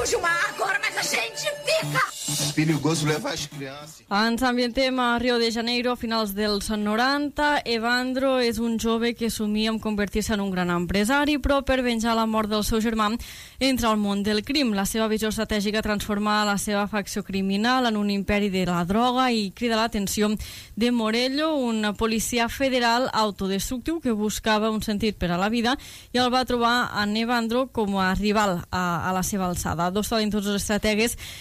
Fugir agora, mas a gente fica! Perigoso levar as crianças. Ens ambientem a Rio de Janeiro a finals dels 90. Evandro és un jove que somia en convertir-se en un gran empresari, però per venjar la mort del seu germà entra al món del crim. La seva visió estratègica transforma la seva facció criminal en un imperi de la droga i crida l'atenció de Morello, un policia federal autodestructiu que buscava un sentit per a la vida i el va trobar en Evandro com a rival a la seva alçada. Dos talentosos estrategues